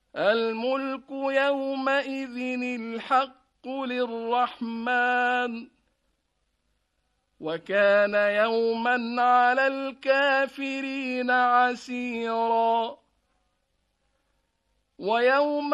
الملك يومئذ الحق للرحمن وكان يوما على الكافرين عسيرا ويوم